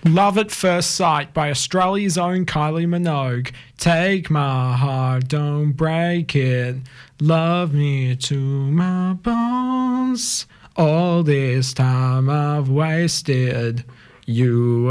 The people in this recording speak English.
Love at First Sight by Australia's own Kylie Minogue. Take my heart, don't break it. Love me to my bones. All this time I've wasted. You